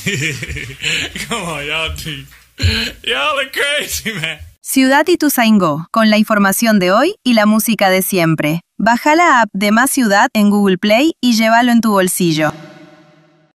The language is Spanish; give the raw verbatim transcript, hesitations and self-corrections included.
Come on, y'all, dude. Y'all are crazy, man. Ciudad Ituzaingó, con la información de hoy y la música de siempre. Baja la app de Más Ciudad en Google Play y llévalo en tu bolsillo.